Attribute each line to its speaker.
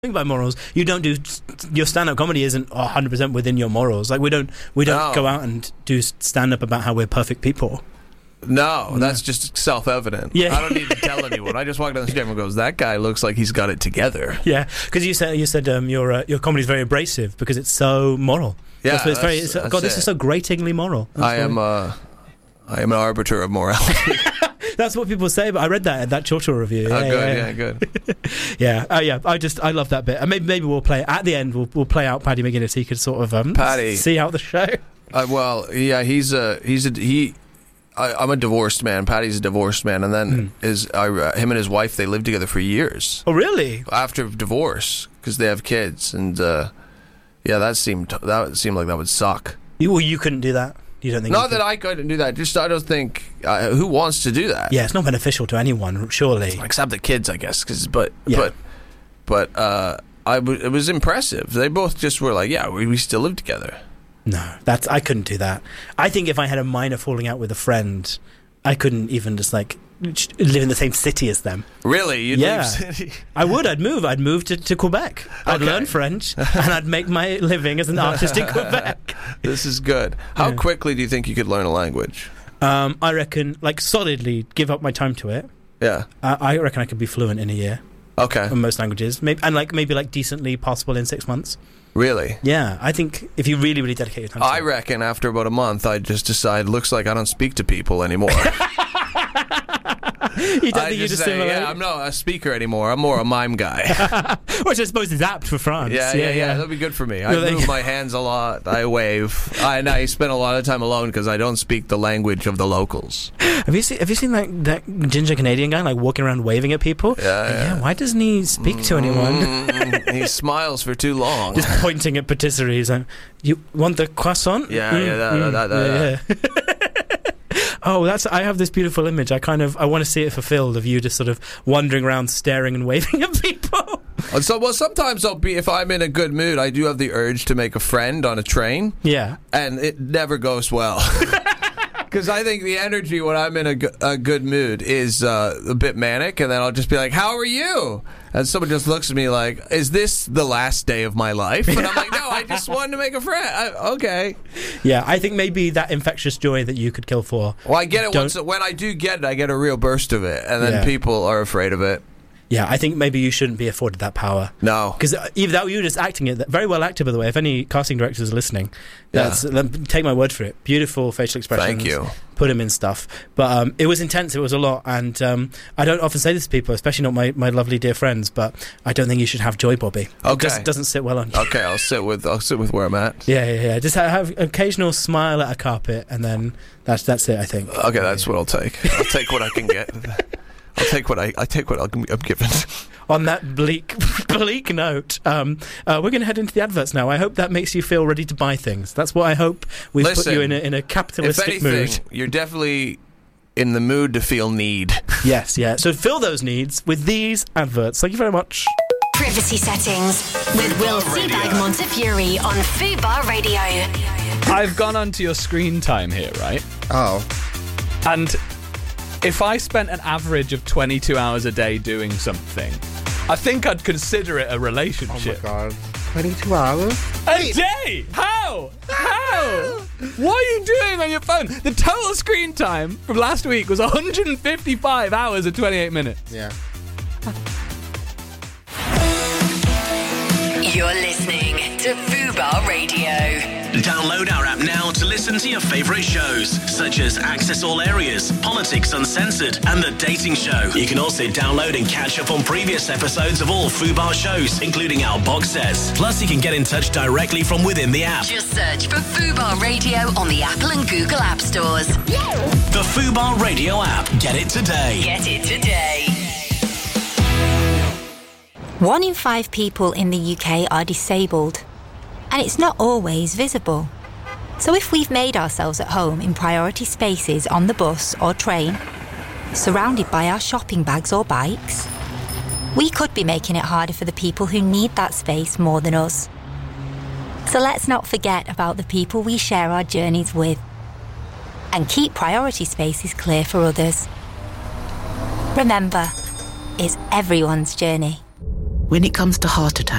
Speaker 1: by morals. You don't do your stand-up comedy isn't 100% within your morals. Like we don't go out and do stand-up about how we're perfect people.
Speaker 2: No, that's just self-evident.
Speaker 1: Yeah.
Speaker 2: I don't need to tell anyone. I just walk down the street and everyone goes, "That guy looks like he's got it together."
Speaker 1: Yeah, because you said your comedy is very abrasive because it's so moral.
Speaker 2: Yeah,
Speaker 1: this is so gratingly moral. I am
Speaker 2: an arbiter of morality.
Speaker 1: That's what people say, but I read that Churchill review.
Speaker 2: Good.
Speaker 1: I love that bit. And maybe we'll play at the end. We'll play out Paddy McGuinness. He could sort of see out the show.
Speaker 2: I'm a divorced man. Paddy's a divorced man, and then him and his wife, they lived together for years.
Speaker 1: Oh, really?
Speaker 2: After divorce, because they have kids, and that seemed like that would suck.
Speaker 1: You couldn't do that. You don't think?
Speaker 2: Not that I couldn't do that. Just I don't think who wants to do that.
Speaker 1: Yeah, it's not beneficial to anyone, surely.
Speaker 2: Except the kids, I guess. It was impressive. They both just were like, yeah, we still live together.
Speaker 1: No, I couldn't do that. I think if I had a minor falling out with a friend, I couldn't even just like live in the same city as them.
Speaker 2: Really? You'd leave city?
Speaker 1: I would. I'd move to Quebec. I'd learn French and I'd make my living as an artist in Quebec.
Speaker 2: This is good. How quickly do you think you could learn a language?
Speaker 1: I reckon, like, solidly give up my time to it.
Speaker 2: Yeah.
Speaker 1: I reckon I could be fluent in a year.
Speaker 2: Okay.
Speaker 1: In most languages. Maybe decently possible in 6 months.
Speaker 2: Really?
Speaker 1: Yeah, I think if you really, really dedicate your time to it.
Speaker 2: I reckon after about a month, I'd just decide, looks like I don't speak to people anymore.
Speaker 1: You don't think you just say,
Speaker 2: I'm not a speaker anymore. I'm more a mime guy.
Speaker 1: Which I suppose is apt for France.
Speaker 2: Yeah. That'd be good for me. I move my hands a lot. I wave. I spend a lot of time alone because I don't speak the language of the locals.
Speaker 1: Have you seen that ginger Canadian guy like walking around waving at people?
Speaker 2: Yeah.
Speaker 1: Why doesn't he speak to anyone?
Speaker 2: He smiles for too long.
Speaker 1: Just pointing at patisserie. He's like, "You want the croissant?"
Speaker 2: Yeah.
Speaker 1: Oh, I have this beautiful image. I want to see it fulfilled of you just sort of wandering around staring and waving at people.
Speaker 2: Sometimes if I'm in a good mood, I do have the urge to make a friend on a train.
Speaker 1: Yeah.
Speaker 2: And it never goes well. Because I think the energy when I'm in a good mood is a bit manic, and then I'll just be like, "How are you?" And someone just looks at me like, "Is this the last day of my life?" And I'm like, "No, I just wanted to make a friend." Okay.
Speaker 1: Yeah, I think maybe that infectious joy that you could kill for.
Speaker 2: Well, I get it. When I do get it, I get a real burst of it, and then people are afraid of it.
Speaker 1: Yeah, I think maybe you shouldn't be afforded that power.
Speaker 2: No.
Speaker 1: Because even that you're just acting it. Very well acted, by the way. If any casting directors are listening, take my word for it. Beautiful facial expressions.
Speaker 2: Thank you.
Speaker 1: Put him in stuff. But it was intense. It was a lot. And I don't often say this to people, especially not my lovely dear friends, but I don't think you should have joy, Bobby.
Speaker 2: Okay.
Speaker 1: It just doesn't sit well on you.
Speaker 2: Okay, I'll sit with where I'm at.
Speaker 1: Yeah. Just have occasional smile at a carpet, and then that's it, I think.
Speaker 2: Okay, that's what I'll take. I'll take what I can get. I take what I'm given.
Speaker 1: On that bleak note, we're going to head into the adverts now. I hope that makes you feel ready to buy things. That's what I hope. We've put you in a capitalistic mood.
Speaker 2: You're definitely in the mood to feel need.
Speaker 1: Yes, yeah. So fill those needs with these adverts. Thank you very much.
Speaker 3: Privacy settings with Will Seabag Montefiore on Fubar Radio.
Speaker 4: I've gone onto your screen time here, right?
Speaker 5: Oh.
Speaker 4: And if I spent an average of 22 hours a day doing something, I think I'd consider it a relationship.
Speaker 5: Oh my god. 22 hours?
Speaker 4: A day? How? What are you doing on your phone? The total screen time from last week was 155 hours and 28 minutes.
Speaker 5: Yeah.
Speaker 3: You're listening to Fubar Radio.
Speaker 6: Download our app now to listen to your favourite shows, such as Access All Areas, Politics Uncensored, and The Dating Show. You can also download and catch up on previous episodes of all Fubar shows, including our box sets. Plus, you can get in touch directly from within the app.
Speaker 3: Just search for Fubar Radio on the Apple and Google App Stores.
Speaker 6: The Fubar Radio app. Get it today.
Speaker 3: Get it today.
Speaker 7: 1 in 5 people in the UK are disabled, and it's not always visible. So if we've made ourselves at home in priority spaces on the bus or train, surrounded by our shopping bags or bikes, we could be making it harder for the people who need that space more than us. So let's not forget about the people we share our journeys with, and keep priority spaces clear for others. Remember, it's everyone's journey.
Speaker 8: When it comes to heart attacks,